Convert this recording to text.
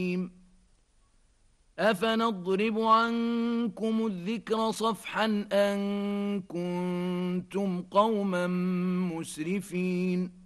أفنضرب عنكم الذكر صفحا أن كنتم قوما مسرفين